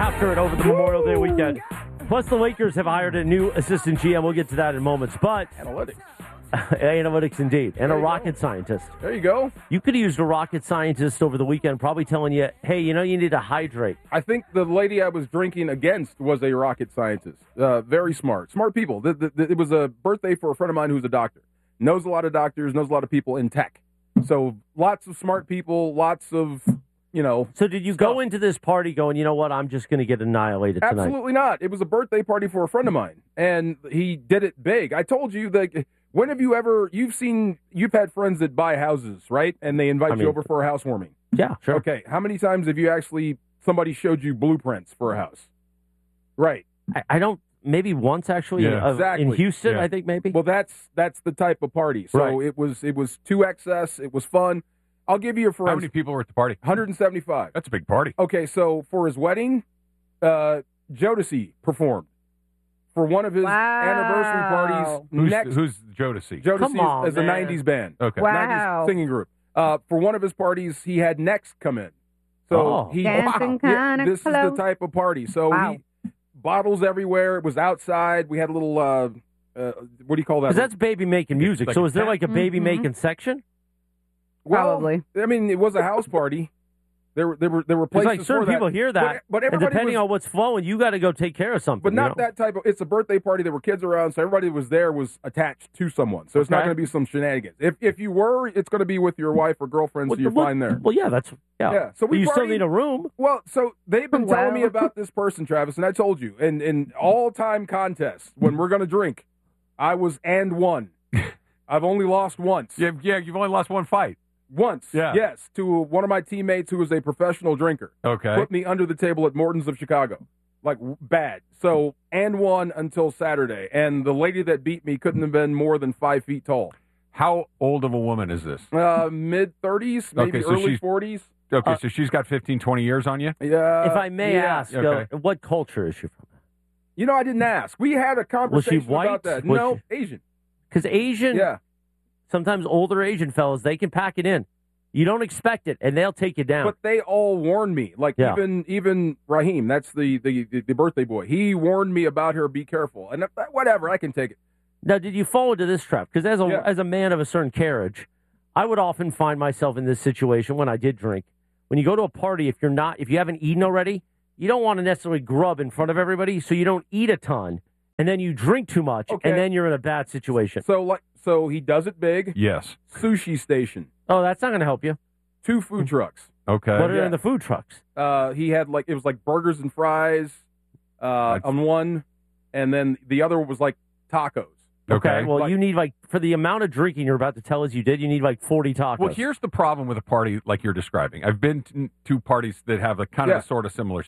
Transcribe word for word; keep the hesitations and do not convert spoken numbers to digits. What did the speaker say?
after it over the Memorial Day weekend. Plus, the Lakers have hired a new assistant G M. We'll get to that in moments. But Analytics. Analytics, indeed. And There a you rocket go. scientist. There you go. You could have used a rocket scientist over the weekend, probably telling you, hey, you know, you need to hydrate. I think the lady I was drinking against was a rocket scientist. Uh, very smart. Smart people. The, the, the, it was a birthday for a friend of mine who's a doctor. Knows a lot of doctors, knows a lot of people in tech. So lots of smart people, lots of, you know. So did you stuff. go into this party going, you know what, I'm just going to get annihilated tonight? Absolutely not. It was a birthday party for a friend of mine, and he did it big. I told you that. When have you ever, you've seen, you've had friends that buy houses, right? And they invite I mean, you over for a housewarming. Yeah, sure. Okay. How many times have you actually, somebody showed you blueprints for a house? Right. I, I don't, maybe once actually Yeah. uh, Exactly. in Houston, Yeah. I think maybe. Well, that's that's the type of party. So Right. it was it was two X S. It was fun. I'll give you a for How many people were at the party? one hundred seventy-five. That's a big party. Okay, so for his wedding, uh, Jodeci performed. For one of his Wow. anniversary parties, Who's, next who's Jodeci? Jodeci Come on, is, is a man. nineties band. Okay. Wow. nineties singing group. Uh, for one of his parties, he had Next come in. So Oh. he Dancing yeah, kinda this is the close. type of party. So Wow. he bottles everywhere. It was outside. We had a little uh, uh, what do you call that? Because that's baby making music. Like so a is there tent? like a baby Mhm. making section? well, Probably. I mean, it was a house party. There were there were there were Because places like certain for that. people hear that, but, but and everybody depending was, on what's flowing, you got to go take care of something. but you not know? that type of. It's a birthday party. There were kids around, so everybody was there was attached to someone. So it's not Okay. going to be some shenanigans. If if you were, it's going to be with your wife or girlfriend, so Well, you're well, fine there. Well, yeah, that's yeah. Yeah, so But we you still partied- need a room. Well, so they've been telling me Well. about this person, Travis, and I told you. In in all time contests, when we're going to drink, I was and one. I've only lost once. Yeah, yeah, you've only lost one fight. Once. Yeah. Yes, to one of my teammates who was a professional drinker. Okay. Put me under the table at Morton's of Chicago. Like, w- bad. So, and one until Saturday. And the lady that beat me couldn't have been more than five feet tall. How old of a woman is this? Uh, mid-thirties, maybe Okay, so early she's- forties. Okay, Uh, so she's got fifteen, twenty years on you? Yeah. if I may yeah. ask, Okay. uh, what culture is she from? You know, I didn't ask. We had a conversation white? about that. Was no, Asian. Because Asian, Yeah. sometimes older Asian fellas, they can pack it in. You don't expect it, and they'll take you down. But they all warned me. Like Yeah. even even Raheem, that's the, the the the birthday boy. He warned me about her. Be careful. And if, whatever, I can take it. Now, did you fall into this trap? Because as a Yeah. as a man of a certain carriage, I would often find myself in this situation when I did drink. When you go to a party, if you're not, if you haven't eaten already, you don't want to necessarily grub in front of everybody, so you don't eat a ton, and then you drink too much, Okay. and then you're in a bad situation. So like so he does it big. Yes. Sushi station, Oh, that's not going to help you. two food trucks. Okay. What are yeah. in the food trucks? Uh, he had like it was like burgers and fries uh, That's- on one, and then the other was like tacos. Okay. Well, Like- you need like for the amount of drinking you're about to tell us you did, you need like forty tacos. Well, here's the problem with a party like you're describing. I've been to, to parties that have a kind Yeah. of a sort of similar